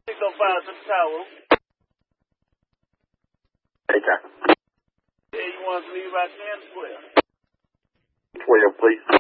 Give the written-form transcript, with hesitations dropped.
605 to the tower. Take care. Yeah, you want us to leave by 10, 12? 12, please.